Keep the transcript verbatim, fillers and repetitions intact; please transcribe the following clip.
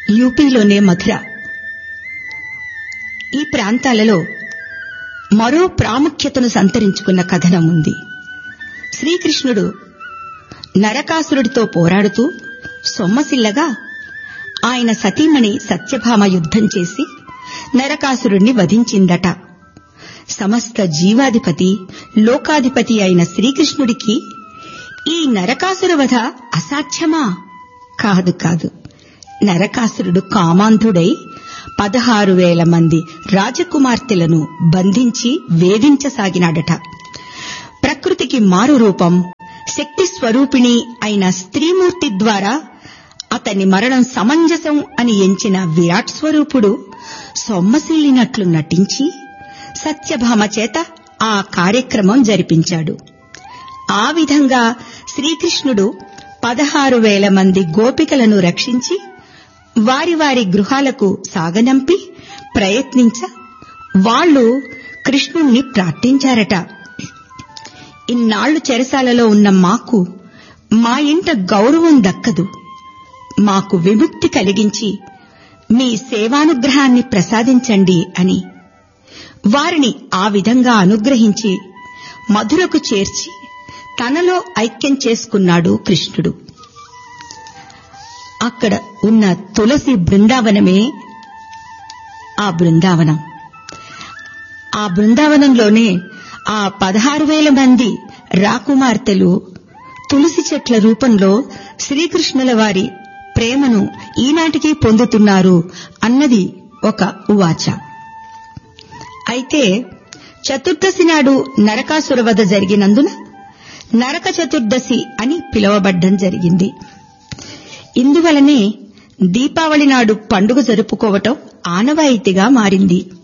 యూపీలోనే మథుర. ఈ ప్రాంతాలలో మరో ప్రాముఖ్యతను సంతరించుకున్న కథనం ఉంది. శ్రీకృష్ణుడు నరకాసురుడితో పోరాడుతూ సొమ్మసిల్లగా ఆయన సతీమణి సత్యభామ యుద్ధం చేసి నరకాసురుణ్ణి వధించిందట. సమస్త జీవాధిపతి, లోకాధిపతి అయిన శ్రీకృష్ణుడికి ఈ నరకాసుర వధ అసాధ్యమా? కాదు కాదు. నరకాసురుడు కామాంధుడై పదహారు వేల మంది రాజకుమార్తెలను బంధించి వేధించసాగినాడట. ప్రకృతికి మారు రూపం, శక్తి స్వరూపిణి అయిన స్త్రీమూర్తి ద్వారా అతని మరణం సమంజసం అని ఎంచిన విరాట్ స్వరూపుడు సొమ్మసిల్లినట్లు నటించి సత్యభామ చేత ఆ కార్యక్రమం జరిపించాడు. ఆ విధంగా శ్రీకృష్ణుడు పదహారు వేల మంది గోపికలను రక్షించి వారి వారి గృహాలకు సాగనంపి ప్రయత్నించ వాళ్లు కృష్ణుణ్ణి ప్రార్థించారట. ఇన్నాళ్లు చెరసాలలో ఉన్న మాకు మా ఇంట గౌరవం దక్కదు, మాకు విముక్తి కలిగించి మీ సేవానుగ్రహాన్ని ప్రసాదించండి అని వారిని ఆ విధంగా అనుగ్రహించి మధురకు చేర్చి తనలో ఐక్యం చేసుకున్నాడు కృష్ణుడు. అక్కడ ఉన్న తులసి బృందావనమే ఆ బృందావనం. ఆ బృందావనంలోనే ఆ పదహారు వేల మంది రాకుమార్తెలు తులసి చెట్ల రూపంలో శ్రీకృష్ణుల వారి ప్రేమను ఈనాటికి పొందుతున్నారు అన్నది ఒక ఉవాచ. అయితే చతుర్దశి నాడు నరకాసుర వధ జరిగినందున నరక చతుర్దశి అని పిలువబడ్డం జరిగింది. ఇందువలనే దీపావళి నాడు పండుగ జరుపుకోవటం ఆనవాయితీగా మారింది.